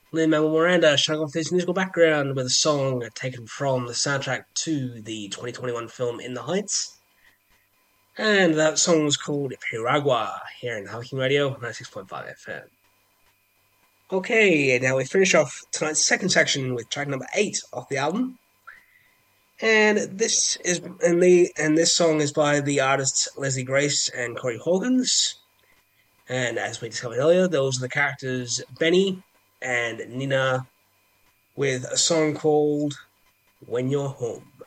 Lin-Manuel Miranda showing off his musical background with a song taken from the soundtrack to the 2021 film In the Heights. And that song was called Piragua here in Hawking Radio 96.5 FM. Okay, now we finish off tonight's second section with track number 8 off the album. And this song is by the artists Leslie Grace and Corey Hawkins. And as we discovered earlier, those are the characters Benny and Nina with a song called When You're Home.